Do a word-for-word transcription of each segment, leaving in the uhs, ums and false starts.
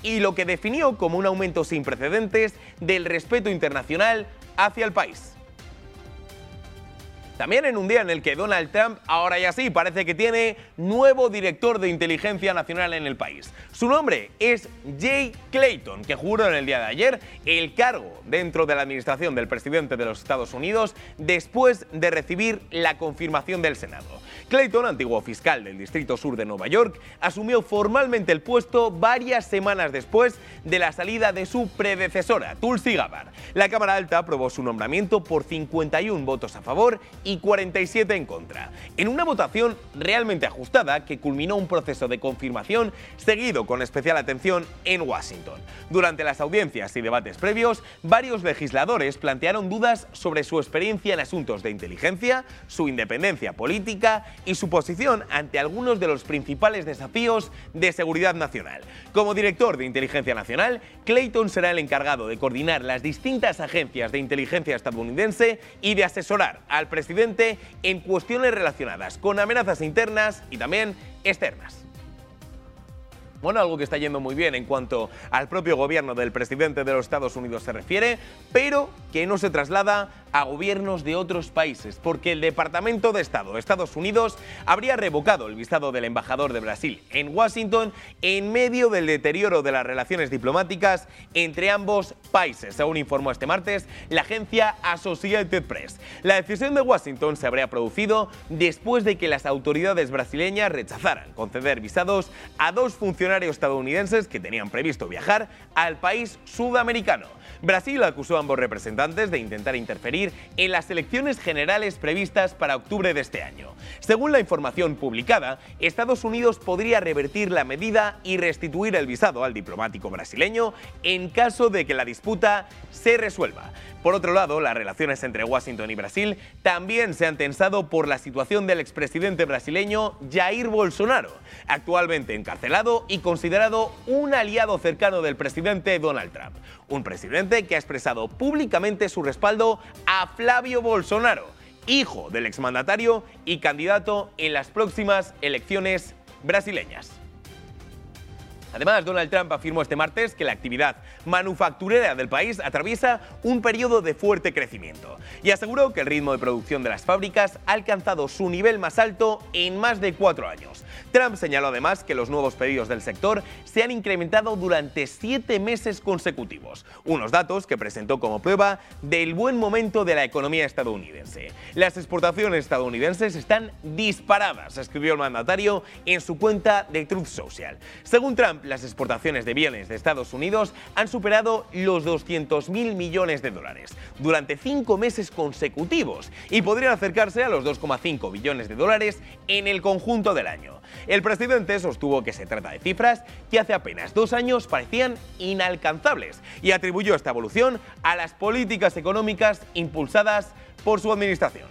y lo que definió como un aumento sin precedentes del respeto internacional hacia el país. También en un día en el que Donald Trump, ahora ya sí, parece que tiene nuevo director de inteligencia nacional en el país. Su nombre es Jay Clayton, que juró en el día de ayer el cargo dentro de la administración del presidente de los Estados Unidos después de recibir la confirmación del Senado. Clayton, antiguo fiscal del Distrito Sur de Nueva York, asumió formalmente el puesto varias semanas después de la salida de su predecesora, Tulsi Gabbard. La Cámara Alta aprobó su nombramiento por cincuenta y un votos a favor y cuarenta y siete en contra, en una votación realmente ajustada que culminó un proceso de confirmación seguido con especial atención en Washington. Durante las audiencias y debates previos, varios legisladores plantearon dudas sobre su experiencia en asuntos de inteligencia, su independencia política y su posición ante algunos de los principales desafíos de seguridad nacional. Como director de Inteligencia Nacional, Clayton será el encargado de coordinar las distintas agencias de inteligencia estadounidense y de asesorar al presidente en cuestiones relacionadas con amenazas internas y también externas. Bueno, algo que está yendo muy bien en cuanto al propio gobierno del presidente de los Estados Unidos se refiere, pero que no se traslada a gobiernos de otros países, porque el Departamento de Estado de Estados Unidos habría revocado el visado del embajador de Brasil en Washington en medio del deterioro de las relaciones diplomáticas entre ambos países, según informó este martes la agencia Associated Press. La decisión de Washington se habría producido después de que las autoridades brasileñas rechazaran conceder visados a dos funcionarios estadounidenses que tenían previsto viajar al país sudamericano. Brasil acusó a ambos representantes de intentar interferir en las elecciones generales previstas para octubre de este año. Según la información publicada, Estados Unidos podría revertir la medida y restituir el visado al diplomático brasileño en caso de que la disputa se resuelva. Por otro lado, las relaciones entre Washington y Brasil también se han tensado por la situación del expresidente brasileño Jair Bolsonaro, actualmente encarcelado y considerado un aliado cercano del presidente Donald Trump. Un presidente que ha expresado públicamente su respaldo a Flavio Bolsonaro, hijo del exmandatario y candidato en las próximas elecciones brasileñas. Además, Donald Trump afirmó este martes que la actividad manufacturera del país atraviesa un periodo de fuerte crecimiento y aseguró que el ritmo de producción de las fábricas ha alcanzado su nivel más alto en más de cuatro años. Trump señaló además que los nuevos pedidos del sector se han incrementado durante siete meses consecutivos, unos datos que presentó como prueba del buen momento de la economía estadounidense. Las exportaciones estadounidenses están disparadas, escribió el mandatario en su cuenta de Truth Social. Según Trump, las exportaciones de bienes de Estados Unidos han superado los doscientos mil millones de dólares durante cinco meses consecutivos y podrían acercarse a los dos coma cinco billones de dólares en el conjunto del año. El presidente sostuvo que se trata de cifras que hace apenas dos años parecían inalcanzables y atribuyó esta evolución a las políticas económicas impulsadas por su administración.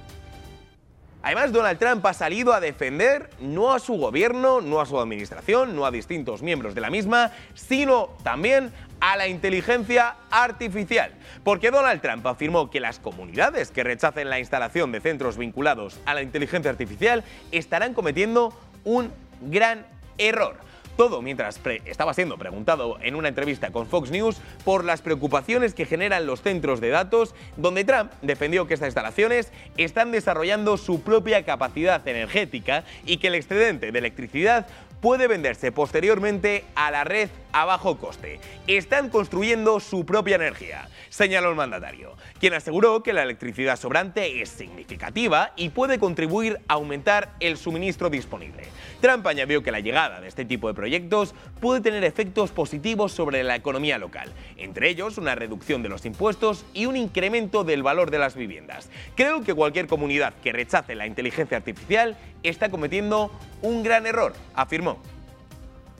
Además, Donald Trump ha salido a defender no a su gobierno, no a su administración, no a distintos miembros de la misma, sino también a la inteligencia artificial. Porque Donald Trump afirmó que las comunidades que rechacen la instalación de centros vinculados a la inteligencia artificial estarán cometiendo un gran error. Todo mientras estaba siendo preguntado en una entrevista con Fox News por las preocupaciones que generan los centros de datos, donde Trump defendió que estas instalaciones están desarrollando su propia capacidad energética y que el excedente de electricidad puede venderse posteriormente a la red a bajo coste. Están construyendo su propia energía, señaló el mandatario, quien aseguró que la electricidad sobrante es significativa y puede contribuir a aumentar el suministro disponible. Trump añadió que la llegada de este tipo de proyectos puede tener efectos positivos sobre la economía local, entre ellos una reducción de los impuestos y un incremento del valor de las viviendas. Creo que cualquier comunidad que rechace la inteligencia artificial está cometiendo un gran error, afirmó.